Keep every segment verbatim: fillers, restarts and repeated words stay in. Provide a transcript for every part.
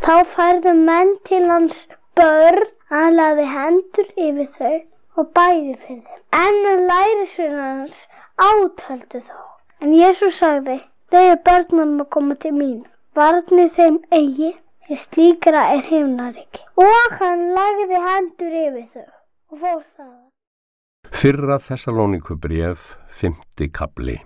Þá færðu menn til hans börn, hann lagði hendur yfir þau og bæði fyrir þeim. En lærisveinar hans átöldu þá. En Jesús sagði, leyfið börnunum að koma til mín, varnið þeim eigi, því slíkra er himnaríki. Og hann lagði hendur yfir þau og fór þaðan. Fyrra Þessalóníkubréf, fimmti kafli.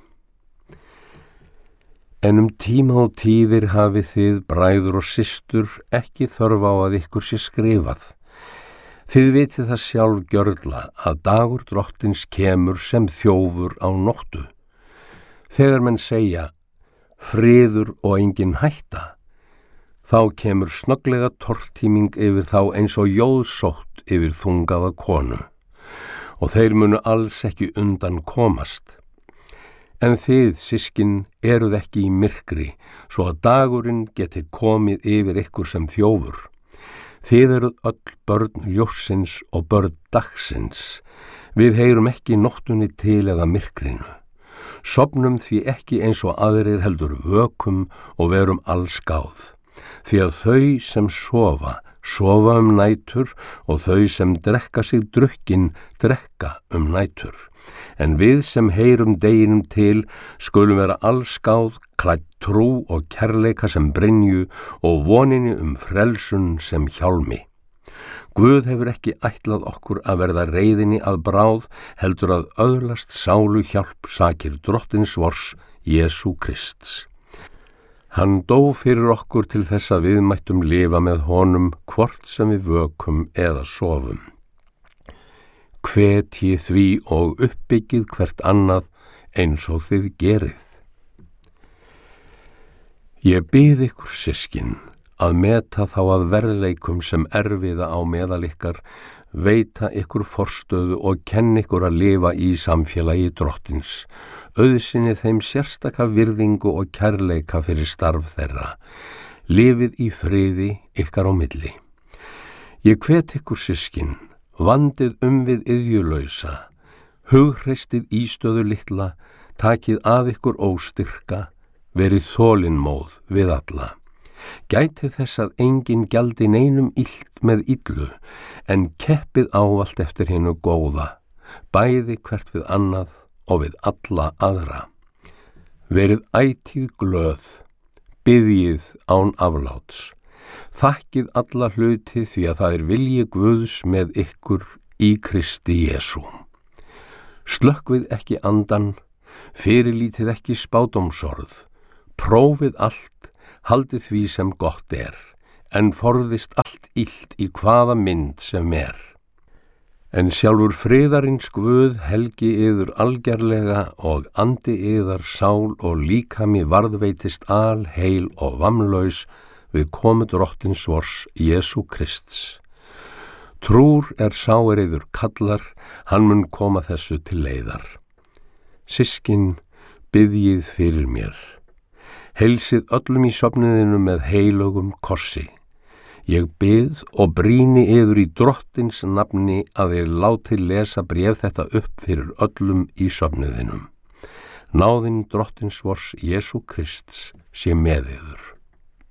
En um tíma og tíðir hafið þið, bræður og systur, ekki þörf á að ykkur sé skrifað. Þið vitið það sjálf gjörla að dagur drottins kemur sem þjófur á nóttu. Þegar menn segja, friður og engin hætta, þá kemur snögglega tortíming yfir þá eins og jóðsótt yfir þungaða konu, og þeir munu alls ekki undan komast. En þið, systkin, eruð ekki í myrkri, svo að dagurinn geti komið yfir ykkur sem þjófur. Þið eruð öll börn ljóssins og börn dagsins. Við heyrum ekki nóttunni til eða myrkrinu. Sofnum því ekki eins og aðrir heldur vökum og verum allsgáð. Því að þau sem sofa, sofa um nætur og þau sem drekka sig drukkin, drekka um nætur. En við sem heyrum deginum til skulum vera allsgáð, klædd trú og kærleika sem brynju og voninni um frelsun sem hjálmi. Guð hefur ekki ætlað okkur að verða reiðinni að bráð, heldur að öðlast sálu hjálp sakir drottins vors, Jesú Krists. Hann dó fyrir okkur til þess að við mættum lifa með honum hvort sem við vökum eða sofum. Hvetji því og uppbyggið hvert annað eins og þið gerið. Ég bið ykkur, systkin, að meta þá að verðleikum sem erfiða á meðal ykkar, veita ykkur forstöðu og kenn ykkur að lifa í samfélagi drottins, auðsinni þeim sérstaka virðingu og kærleika fyrir starf þeirra. Lifið í friði ykkar á milli. Ég hvet ykkur, systkin, vandið um við iðjulausa, hughristið ístöðu litla, takið að ykkur óstyrka, verið þolinmóð við alla. Gætið þess að enginn gjaldi neinum illt með illu, en keppið ávallt eftir hinu góða, bæði hvert við annað og við alla aðra. Verið ætíð glöð, biðjið án afláts. Þakkið alla hluti því að það er vilji Guðs með ykkur í Kristi Jesú. Slökkvið ekki andan, fyrirlítið ekki spádómsorð, prófið allt, haldið því sem gott er, en forðist allt illt í hvaða mynd sem er. En sjálfur friðarins Guð helgi yður algerlega og andi yðar sál og líkami varðveitist al heil og vamlaus við komu drottins vors Jesú Krists. Trúr er sá er yður kallar, hann mun koma þessu til leiðar. Systkin, biðjið fyrir mér. Heilsið öllum í sofniðinu með heilögum kossi. Ég bið og brýni yður í drottins nafni að þér láti lesa bréf þetta upp fyrir öllum í sofniðinum. Náðin drottins vors Jesú Krists sé með yður.